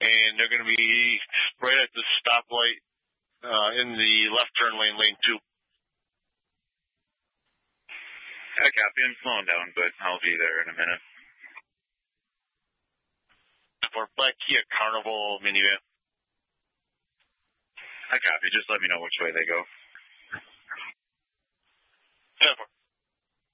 and they're going to be right at the stoplight in the left turn lane, lane 2. I copy. I'm slowing down, but I'll be there in a minute. For black Kia Carnival minivan. I copy. Just let me know which way they go.